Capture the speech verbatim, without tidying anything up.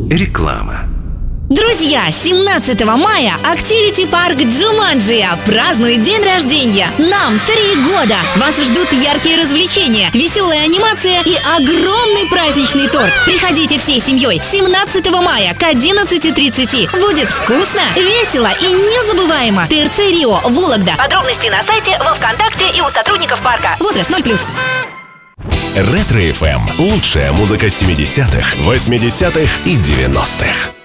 Реклама. Друзья, семнадцатого мая Activity Park Джуманджия празднует день рождения. Нам три года. Вас ждут яркие развлечения, веселая анимация и огромный праздничный торт. Приходите всей семьей семнадцатого мая к одиннадцати тридцати. Будет вкусно, весело и незабываемо. ТРЦ Рио, Вологда. Подробности на сайте, во ВКонтакте и у сотрудников парка. Возраст ноль плюс. Ретро-эф эм. Лучшая музыка семидесятых, восьмидесятых и девяностых.